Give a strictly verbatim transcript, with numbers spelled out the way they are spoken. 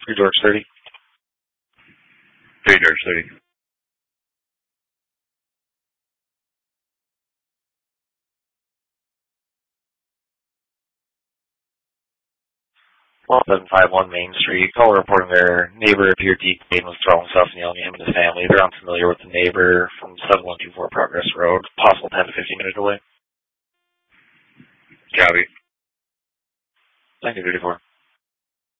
Three Dorks thirty. Three Dorks thirty. one seven five one Main Street. Caller reporting their neighbor appeared to be was throwing stuff and yelling at him and his family. They're unfamiliar with the neighbor from seven one two four Progress Road. Possible ten to fifteen minute delay. Copy. nineteen thirty-four.